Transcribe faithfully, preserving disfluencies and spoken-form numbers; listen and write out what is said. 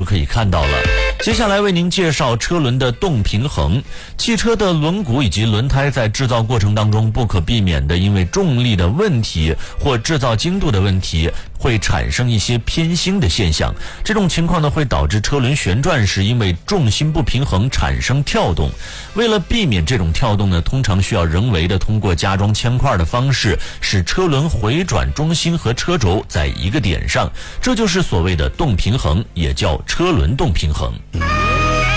可以看到了。接下来为您介绍车轮的动平衡。汽车的轮毂以及轮胎在制造过程当中不可避免的因为重力的问题或制造精度的问题会产生一些偏心的现象，这种情况呢会导致车轮旋转时因为重心不平衡产生跳动。为了避免这种跳动呢，通常需要人为的通过加装铅块的方式使车轮回转中心和车轴在一个点上，这就是所谓的动平衡，也叫车轮动平衡。